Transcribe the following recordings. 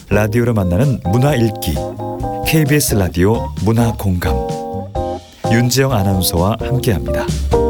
라디오로 만나는 문화 읽기 KBS 라디오 문화 공감 윤지영 아나운서와 함께합니다.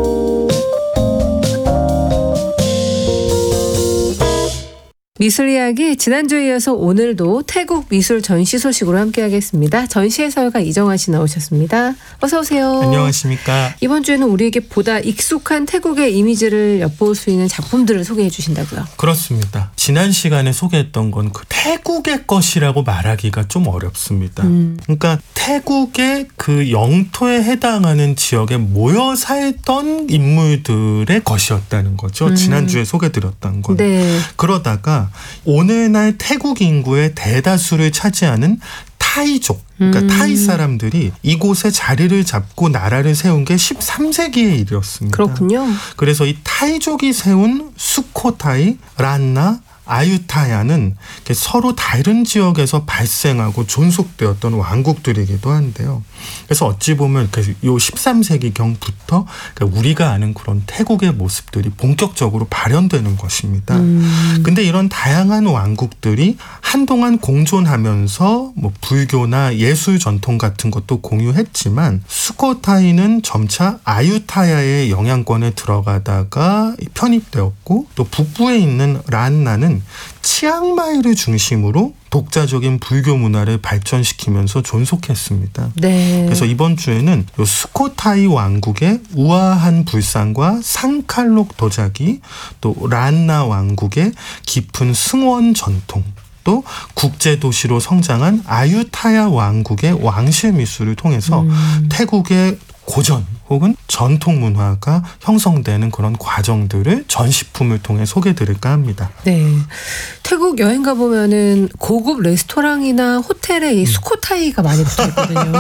미술 이야기 지난주에 이어서 오늘도 태국 미술 전시 소식으로 함께하겠습니다. 전시 해설가 이정환 씨 나오셨습니다. 어서 오세요. 안녕하십니까. 이번 주에는 우리에게 보다 익숙한 태국의 이미지를 엿볼 수 있는 작품들을 소개해 주신다고요. 그렇습니다. 지난 시간에 소개했던 건 그 태국의 것이라고 말하기가 좀 어렵습니다. 그러니까 태국의 그 영토에 해당하는 지역에 모여 살던 인물들의 것이었다는 거죠. 지난주에 소개드렸던 건. 네. 그러다가 오늘날 태국 인구의 대다수를 차지하는 타이족, 그러니까 타이 사람들이 이곳에 자리를 잡고 나라를 세운 게 13세기의 일이었습니다. 그렇군요. 그래서 이 타이족이 세운 수코타이, 란나, 아유타야는 서로 다른 지역에서 발생하고 존속되었던 왕국들이기도 한데요. 그래서 어찌 보면 요 13세기경부터 우리가 아는 그런 태국의 모습들이 본격적으로 발현되는 것입니다. 근데 이런 다양한 왕국들이 한동안 공존하면서 뭐 불교나 예술 전통 같은 것도 공유했지만 수코타이는 점차 아유타야의 영향권에 들어가다가 편입되었고 또 북부에 있는 란나는 치앙마이를 중심으로 독자적인 불교 문화를 발전시키면서 존속했습니다. 네. 그래서 이번 주에는 이 수코타이 왕국의 우아한 불상과 산칼록 도자기, 또 란나 왕국의 깊은 승원 전통, 또 국제도시로 성장한 아유타야 왕국의 왕실 미술을 통해서 태국의 고전 혹은 전통 문화가 형성되는 그런 과정들을 전시품을 통해 소개해드릴까 합니다. 네, 태국 여행 가보면은 고급 레스토랑이나 호텔에 이 수코타이가 많이 붙어있거든요.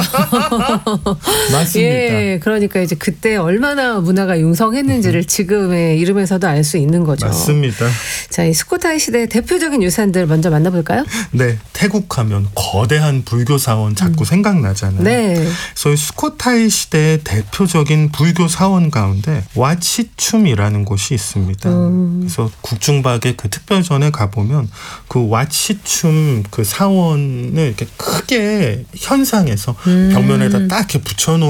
맞습니다. 예, 그러니까 이제 그때 얼마나 문화가 융성했는지를 지금의 이름에서도 알 수 있는 거죠. 맞습니다. 자, 이 수코타이 시대의 대표적인 유산들 먼저 만나볼까요? 네, 태국하면 거대한 불교 사원 자꾸 생각나잖아요. 네. 그래서 이 수코타이 시대의 대표적인 불교 사원 가운데 왓시춤이라는 곳이 있습니다. 그래서 국중박의 그 특별전에 가보면 그 왓시춤 그 사원을 이렇게 크게 현상해서 벽면에다 딱 이렇게 붙여놓은